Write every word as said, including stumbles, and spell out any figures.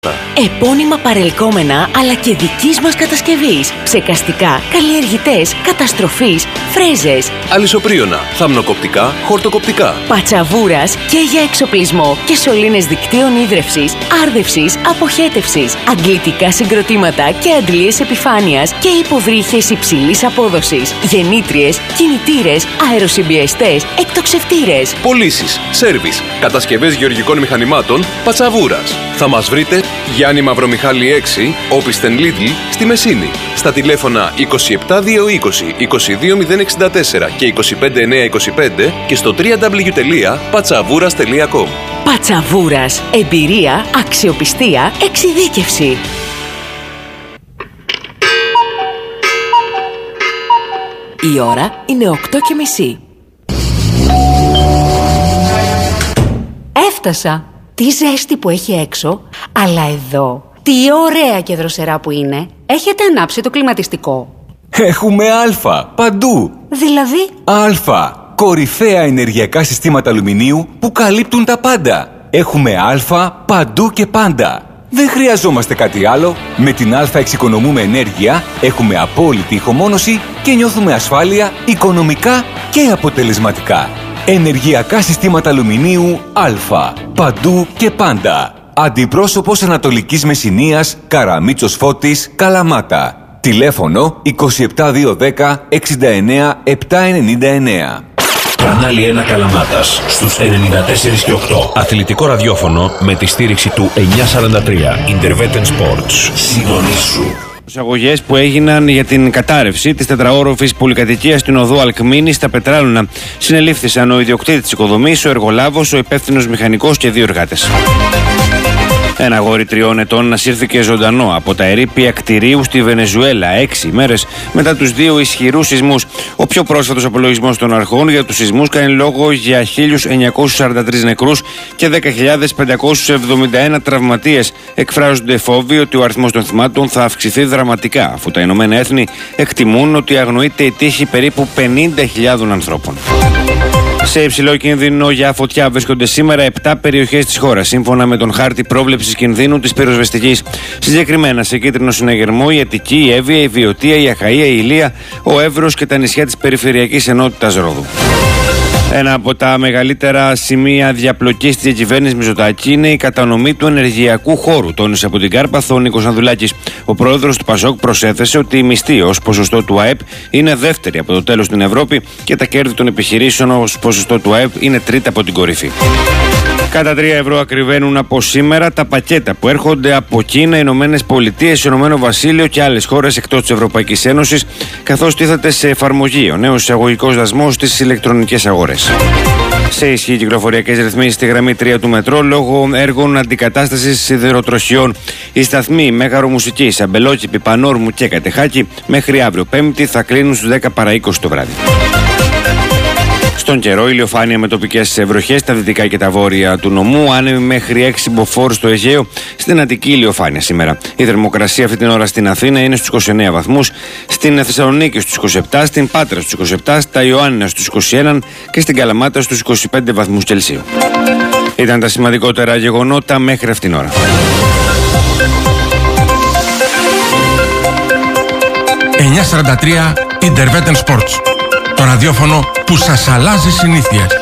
Επώνυμα παρελκόμενα αλλά και δικής μας κατασκευής. Ψεκαστικά, καλλιεργητές, καταστροφής, φρέζες. Αλυσοπρίωνα, θαμνοκοπτικά, χορτοκοπτικά. Πατσαβούρας και για εξοπλισμό και σωλήνες δικτύων ίδρευσης, άρδευσης, αποχέτευσης. Αγγλιτικά συγκροτήματα και αντλίες επιφάνειας και υποβρύχες υψηλής απόδοσης. Γεννήτριες, κινητήρες, αεροσυμπιεστές, εκτοξευτήρες. Πωλήσεις, σέρβις, κατασκευές γεωργικών μηχανημάτων, Πατσαβούρας. Θα μας βρείτε Γιάννη Μαυρομιχάλη έξι, Όπισθεν Λίτλ, στη Μεσίνη. Στα τηλέφωνα είκοσι επτά διακόσια είκοσι, είκοσι δύο μηδέν εξήντα τέσσερα και είκοσι πέντε εννιακόσια είκοσι πέντε και στο double-u double-u double-u τελεία πατσαβούρας τελεία com. Πατσαβούρας. Εμπειρία, αξιοπιστία, εξειδίκευση. Η ώρα είναι οκτώ και μισή. Έφτασα. Τι ζέστη που έχει έξω, αλλά εδώ τι ωραία και δροσερά που είναι. Έχετε ανάψει το κλιματιστικό? Έχουμε Α παντού. Δηλαδή? Α, κορυφαία ενεργειακά συστήματα αλουμινίου που καλύπτουν τα πάντα. Έχουμε Α παντού και πάντα. Δεν χρειαζόμαστε κάτι άλλο. Με την Α εξοικονομούμε ενέργεια, έχουμε απόλυτη ηχομόνωση και νιώθουμε ασφάλεια οικονομικά και αποτελεσματικά. Ενεργειακά συστήματα αλουμινίου Α. Παντού και πάντα. Αντιπρόσωπος Ανατολικής Μεσσηνίας, Καραμίτσος Φώτης, Καλαμάτα. Τηλέφωνο είκοσι επτά διακόσια δέκα εξήντα εννέα επτακόσια ενενήντα εννέα. Κανάλι ένα Καλαμάτας στους ενενήντα τέσσερα και οκτώ. Αθλητικό ραδιόφωνο με τη στήριξη του εννιακόσια σαράντα τρία. Intervetten Sports. Συντονίσου. Προσαγωγές που έγιναν για την κατάρρευση της τετραόροφης πολυκατοικίας στην οδό Αλκμήνη στα Πετράλωνα. Συνελήφθησαν ο ιδιοκτήτης της οικοδομής, ο εργολάβος, ο υπεύθυνος μηχανικός και δύο εργάτες. Ένα αγόρι τριών ετών ασύρθηκε ζωντανό από τα ερείπια κτηρίου στη Βενεζουέλα έξι ημέρες μετά τους δύο ισχυρούς σεισμούς. Ο πιο πρόσφατος απολογισμός των αρχών για τους σεισμούς κάνει λόγο για χίλιους εννιακόσιους σαράντα τρεις νεκρούς και δέκα χιλιάδες πεντακόσιους εβδομήντα ένα τραυματίες. Εκφράζονται φόβοι ότι ο αριθμός των θυμάτων θα αυξηθεί δραματικά, αφού τα Ηνωμένα Έθνη εκτιμούν ότι αγνοείται η τύχη περίπου πενήντα χιλιάδων ανθρώπων. Σε υψηλό κίνδυνο για φωτιά βρίσκονται σήμερα επτά περιοχές της χώρας, σύμφωνα με τον χάρτη πρόβλεψης κινδύνου της πυροσβεστικής. Συγκεκριμένα σε κίτρινο συναγερμό η Αττική, η Εύβοια, η Βιωτία, η Αχαΐα, η Ηλία, ο Εύρος και τα νησιά της περιφερειακής ενότητας Ρόδου. Ένα από τα μεγαλύτερα σημεία διαπλοκής της διακυβέρνησης Μητσοτάκη είναι η κατανομή του ενεργειακού χώρου, τόνισε από την Κάρπαθο ο Νίκος Ανδουλάκης. Ο πρόεδρος του Πασόκ προσέθεσε ότι η μισθή ως ποσοστό του ΑΕΠ είναι δεύτερη από το τέλος στην Ευρώπη και τα κέρδη των επιχειρήσεων ως ποσοστό του ΑΕΠ είναι τρίτα από την κορυφή. Κατά τρία ευρώ ακριβένουν από σήμερα τα πακέτα που έρχονται από Κίνα, Ηνωμένες Πολιτείες, Ηνωμένο Βασίλειο και άλλες χώρες εκτός της Ευρωπαϊκής Ένωσης, καθώς τίθεται σε εφαρμογή ο νέος εισαγωγικός δασμός στις ηλεκτρονικές αγορές. Σε ισχύ κυκλοφοριακές ρυθμίσεις στη γραμμή τρία του μετρό λόγω έργων αντικατάστασης σιδηροτροχιών. Οι σταθμοί Μέγαρο Μουσικής, Αμπελόκηπη, Πανόρμου και Κατεχάκη μέχρι αύριο Πέμπτη θα κλείνουν στις δέκα παρά είκοσι το βράδυ. Στον καιρό, ηλιοφάνεια με τοπικές βροχές στα δυτικά και τα βόρεια του νομού, άνεμοι μέχρι έξι μποφόρ στο Αιγαίο, στην Αττική ηλιοφάνεια σήμερα. Η θερμοκρασία αυτή την ώρα στην Αθήνα είναι στους είκοσι εννέα βαθμούς, στην Θεσσαλονίκη στους είκοσι επτά, στην Πάτρα στους είκοσι επτά, στα Ιωάννινα στους είκοσι ένα και στην Καλαμάτα στους είκοσι πέντε βαθμούς Κελσίου. Ήταν τα σημαντικότερα γεγονότα μέχρι αυτήν την ώρα. εννιακόσια σαράντα τρία Intervetten Sports. Το ραδιόφωνο που σας αλλάζει συνήθειες.